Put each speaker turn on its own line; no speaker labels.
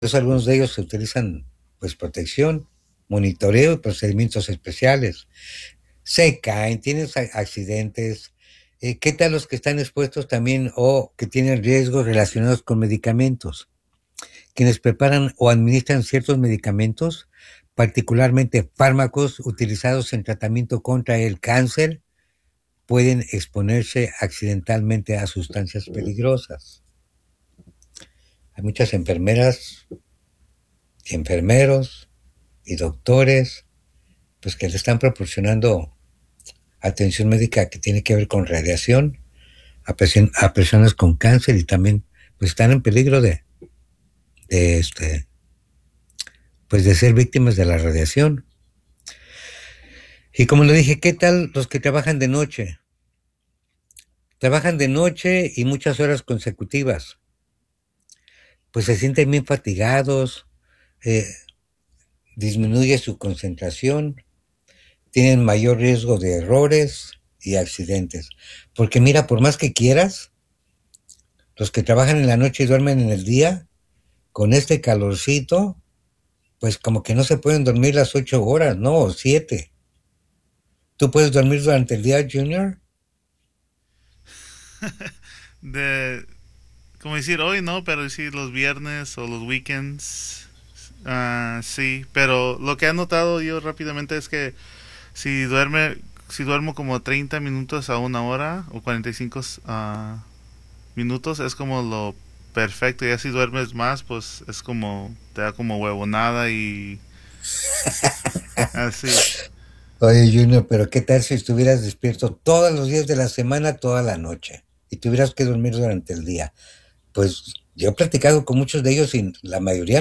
Entonces, algunos de ellos se utilizan pues protección, monitoreo y procedimientos especiales. Se caen, tienen accidentes. ¿Qué tal los que están expuestos también o que tienen riesgos relacionados con medicamentos? Quienes preparan o administran ciertos medicamentos, particularmente fármacos utilizados en tratamiento contra el cáncer, pueden exponerse accidentalmente a sustancias peligrosas. Hay muchas enfermeras y enfermeros y doctores pues que le están proporcionando atención médica que tiene que ver con radiación a personas con cáncer y también pues están en peligro de pues de ser víctimas de la radiación. Y como le dije, ¿qué tal los que trabajan de noche? Trabajan de noche y muchas horas consecutivas. Pues se sienten bien fatigados, eh, disminuye su concentración, tienen mayor riesgo de errores y accidentes. Porque mira, por más que quieras, los que trabajan en la noche y duermen en el día, con este calorcito, pues como que no se pueden dormir las 8 horas, ¿no? O 7. ¿Tú puedes dormir durante el día, Junior?
De, como decir hoy, ¿no? Pero decir los viernes o los weekends. Sí, pero lo que he notado yo rápidamente es que si si duermo como 30 minutos a una hora o 45 minutos es como lo perfecto. Ya si duermes más, pues es como te da como huevonada y así.
Oye, Junior, pero ¿qué tal si estuvieras despierto todos los días de la semana, toda la noche, y tuvieras que dormir durante el día? Pues yo he platicado con muchos de ellos y la mayoría